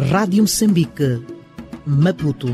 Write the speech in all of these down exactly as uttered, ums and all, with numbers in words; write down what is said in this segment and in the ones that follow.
Rádio Moçambique, Maputo.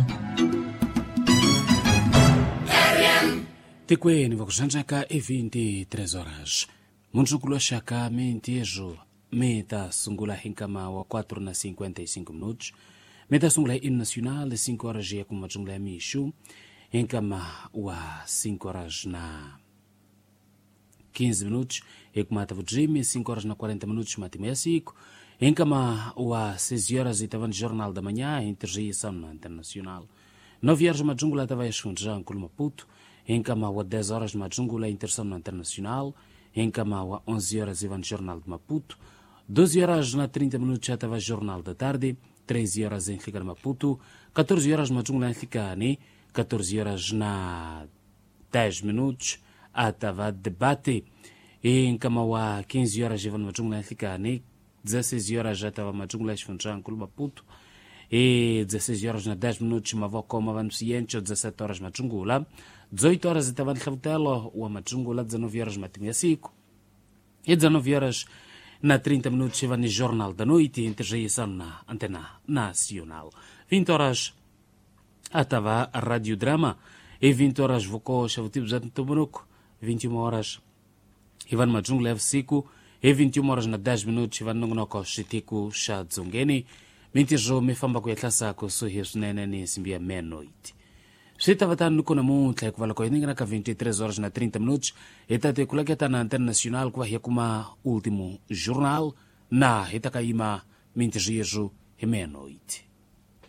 Tekweni vakuzhanjaka e vinte e três horas. Munjukulu shaka mentejo meta sungula hinkama wa quatro na cinquenta e cinco minutos. Meta sungula hino nacional cinco horas ya kuma jungla mishu hinkama wa cinco horas na quinze minutos e kuma tavudrimi cinco horas na quarenta minutos matima ya siku hinkama wa seis horas itavan jornal da manhã interjeição na internacional. nove horas majungula tava yashundja kulma Maputo em kama wa dez horas majungula interção internacional, em kama wa onze horas Ivan Jornal de Maputo, doze horas na trinta minutos já estava Jornal da Tarde, treze horas em Rica de Maputo, catorze horas majungula em Ricane, catorze horas na dez minutos estava debate, e em kama wa quinze horas Ivan majungula em Ricane, dezesseis horas já estava majungula em Funchang de Maputo, e dezesseis horas na dez minutos mavoko mavanusciente, dezessete horas majungula, dezoito horas estava em Chavutelo, o Amachungula, dezenove horas matinha cinco, e dezenove horas na trinta minutos estava no Jornal da Noite, interjeição na Antena Nacional. vinte horas estava a Rádio Drama, e vinte horas vocou Chavutibo Zé Tomoruco, vinte e uma horas Ivan Majungula F cinco, e vinte e uma horas na dez minutos Ivan Nongonoko Chitiku Shadzungeni, vinte jo me famba kuyatlasa ko so hisunene ni simbia meia-noite. Você estava no Conamun, que vai lá ninguém na vinte e três horas na trinta minutos, e está te colega tá na Antena Nacional que vai como último jornal na Itacaíma, Mintejejo e meia-noite.